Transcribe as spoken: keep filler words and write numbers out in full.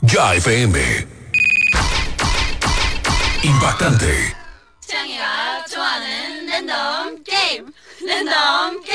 Ya F M. Impactante. 창이가 좋아하는 랜덤 게임. 랜덤 게임.